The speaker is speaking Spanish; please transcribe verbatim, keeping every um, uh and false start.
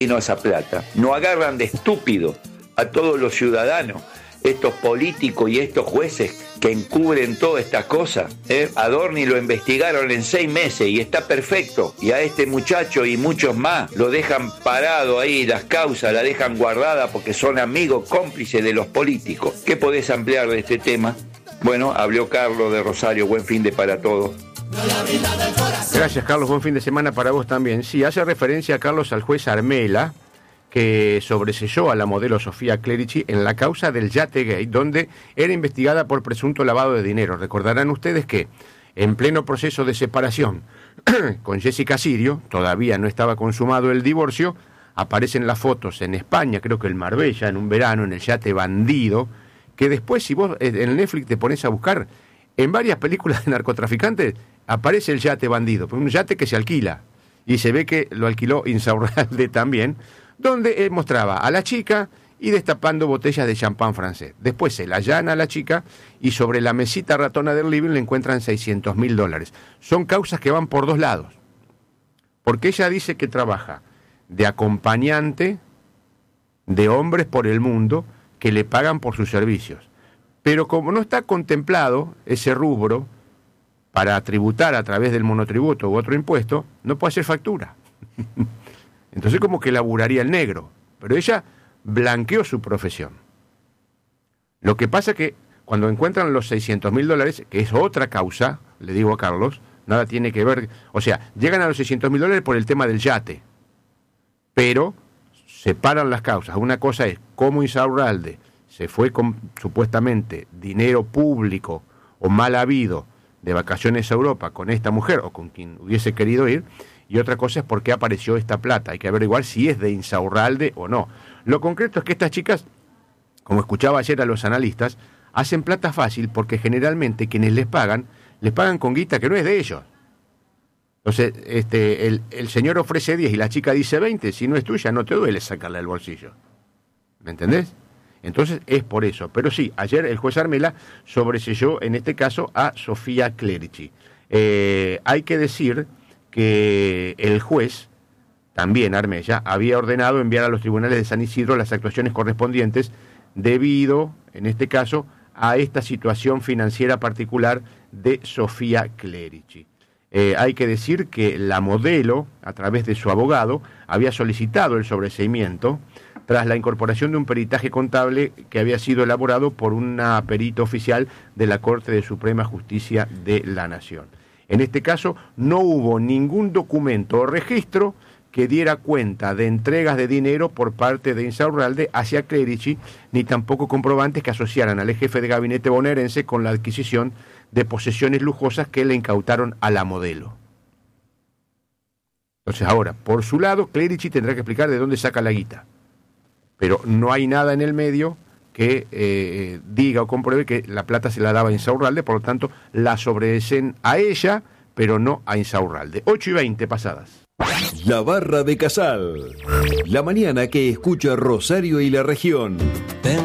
esa plata. No agarran de estúpido a todos los ciudadanos, estos políticos y estos jueces que encubren todas estas cosas. ¿eh? A Dorni lo investigaron en seis meses y está perfecto. Y a este muchacho y muchos más lo dejan parado ahí, las causas la dejan guardada porque son amigos, cómplices de los políticos. ¿Qué podés ampliar de este tema? Bueno, habló Carlos de Rosario. Buen fin de para todos. Gracias, Carlos. Buen fin de semana para vos también. Sí, hace referencia, Carlos, al juez Armela, que sobreseyó a la modelo Sofía Clerici en la causa del Yate Gate, donde era investigada por presunto lavado de dinero. Recordarán ustedes que, en pleno proceso de separación con Jessica Sirio, todavía no estaba consumado el divorcio, aparecen las fotos en España, creo que en Marbella, en un verano, en el yate Bandido, que después, si vos en Netflix te pones a buscar, en varias películas de narcotraficantes aparece el yate Bandido, un yate que se alquila, y se ve que lo alquiló Insaurralde también, donde mostraba a la chica y destapando botellas de champán francés. Después se la allana a la chica y sobre la mesita ratona del living le encuentran seiscientos mil dólares. Son causas que van por dos lados, porque ella dice que trabaja de acompañante de hombres por el mundo que le pagan por sus servicios. Pero como no está contemplado ese rubro para tributar a través del monotributo u otro impuesto, no puede hacer factura. Entonces como que laburaría el negro. Pero ella blanqueó su profesión. Lo que pasa que cuando encuentran los seiscientos mil dólares, que es otra causa, le digo a Carlos, nada tiene que ver, o sea, llegan a los seiscientos mil dólares por el tema del yate, pero separan las causas. Una cosa es cómo Insaurralde se fue con supuestamente dinero público o mal habido de vacaciones a Europa con esta mujer o con quien hubiese querido ir, y otra cosa es por qué apareció esta plata. Hay que averiguar si es de Insaurralde o no. Lo concreto es que estas chicas, como escuchaba ayer a los analistas, hacen plata fácil porque generalmente quienes les pagan, les pagan con guita que no es de ellos. Entonces, este, el, el señor ofrece diez y la chica dice veinte, si no es tuya no te duele sacarla del bolsillo. ¿Me entendés? Entonces es por eso. Pero sí, ayer el juez Armela sobreseyó en este caso a Sofía Clerici. Eh, hay que decir que el juez, también Armella, había ordenado enviar a los tribunales de San Isidro las actuaciones correspondientes debido, en este caso, a esta situación financiera particular de Sofía Clerici. Eh, hay que decir que la modelo, a través de su abogado, había solicitado el sobreseimiento tras la incorporación de un peritaje contable que había sido elaborado por una perita oficial de la Corte de Suprema Justicia de la Nación. En este caso, no hubo ningún documento o registro que diera cuenta de entregas de dinero por parte de Insaurralde hacia Clerici, ni tampoco comprobantes que asociaran al ex jefe de gabinete bonaerense con la adquisición de posesiones lujosas que le incautaron a la modelo. Entonces ahora, por su lado, Clerici tendrá que explicar de dónde saca la guita. Pero no hay nada en el medio que eh, diga o compruebe que la plata se la daba a Insaurralde, por lo tanto la sobredecen a ella, pero no a Insaurralde. ocho y veinte pasadas. La Barra de Casal. La mañana que escucha Rosario y la región.